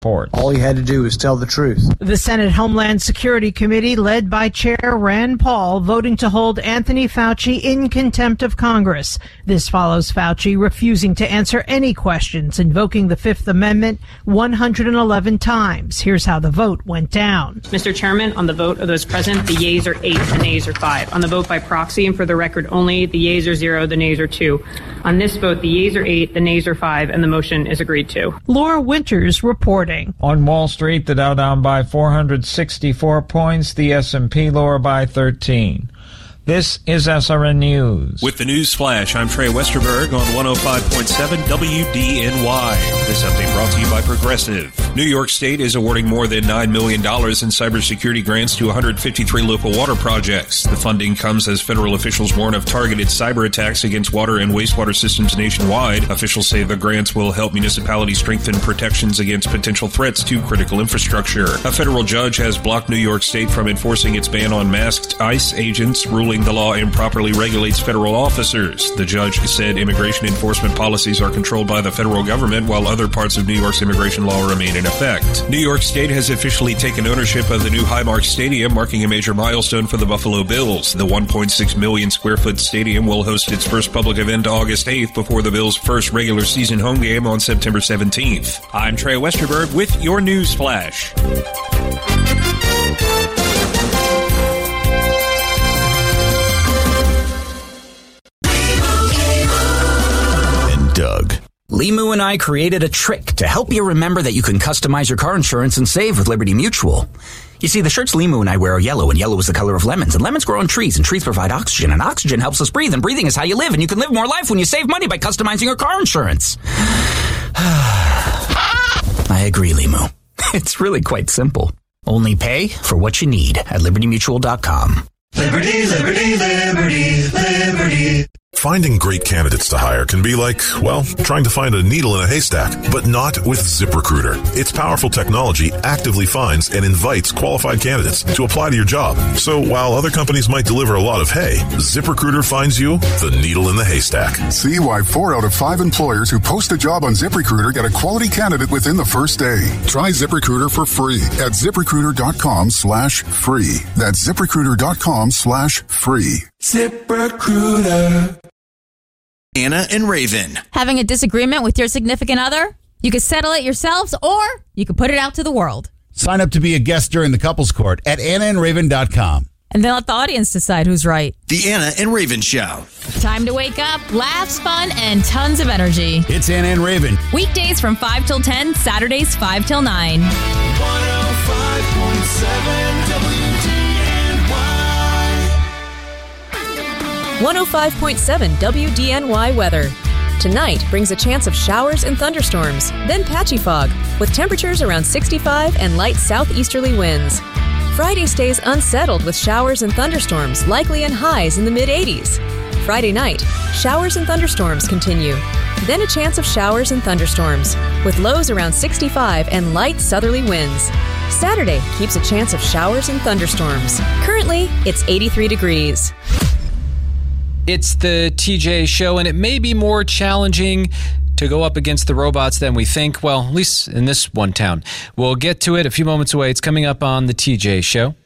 All he had to do was tell the truth. The Senate Homeland Security Committee, led by Chair Rand Paul, voting to hold Anthony Fauci in contempt of Congress. This follows Fauci refusing to answer any questions, invoking the Fifth Amendment 111 times. Here's how the vote went down. Mr. Chairman, on the vote of those present, the yeas are 8, the nays are 5. On the vote by proxy, and for the record only, the yeas are 0, the nays are 2. On this vote, the yeas are 8, the nays are 5, and the motion is agreed to. Laura Winters reporting. On Wall Street, the Dow down by 464 points, the S&P lower by 13. This is SRN News. With the news flash, I'm Trey Westerberg on 105.7 WDNY. This update brought to you by Progressive. New York State is awarding more than $9 million in cybersecurity grants to 153 local water projects. The funding comes as federal officials warn of targeted cyber attacks against water and wastewater systems nationwide. Officials say the grants will help municipalities strengthen protections against potential threats to critical infrastructure. A federal judge has blocked New York State from enforcing its ban on masked ICE agents, ruling the law improperly regulates federal officers. The judge said immigration enforcement policies are controlled by the federal government while other parts of New York's immigration law remain in effect. New York State has officially taken ownership of the new Highmark Stadium, marking a major milestone for the Buffalo Bills. The 1.6 million square foot stadium will host its first public event August 8th before the Bills' first regular season home game on September 17th. I'm Trey Westerberg with your news flash. Doug. Limu and I created a trick to help you remember that you can customize your car insurance and save with Liberty Mutual. You see, the shirts Limu and I wear are yellow, and yellow is the color of lemons, and lemons grow on trees, and trees provide oxygen, and oxygen helps us breathe, and breathing is how you live, and you can live more life when you save money by customizing your car insurance. I agree, Limu. It's really quite simple. Only pay for what you need at libertymutual.com. Liberty, liberty, liberty, liberty. Finding great candidates to hire can be like, well, trying to find a needle in a haystack, but not with ZipRecruiter. Its powerful technology actively finds and invites qualified candidates to apply to your job. So while other companies might deliver a lot of hay, ZipRecruiter finds you the needle in the haystack. See why 4 out of 5 employers who post a job on ZipRecruiter get a quality candidate within the first day. Try ZipRecruiter for free at ZipRecruiter.com/free. That's ZipRecruiter.com/free. ZipRecruiter. Anna and Raven. Having a disagreement with your significant other? You could settle it yourselves, or you could put it out to the world. Sign up to be a guest during the couples court at AnnaandRaven.com. And then let the audience decide who's right. The Anna and Raven Show. Time to wake up, laughs, fun, and tons of energy. It's Anna and Raven. Weekdays from 5 till 10, Saturdays 5 till 9. 105.7 WDNY weather. Tonight brings a chance of showers and thunderstorms, then patchy fog, with temperatures around 65 and light southeasterly winds. Friday stays unsettled with showers and thunderstorms, likely in highs in the mid-80s. Friday night, showers and thunderstorms continue, then a chance of showers and thunderstorms, with lows around 65 and light southerly winds. Saturday keeps a chance of showers and thunderstorms. Currently, it's 83 degrees. It's the TJ Show, and it may be more challenging to go up against the robots than we think. Well, at least in this one town. We'll get to it a few moments away. It's coming up on the TJ Show.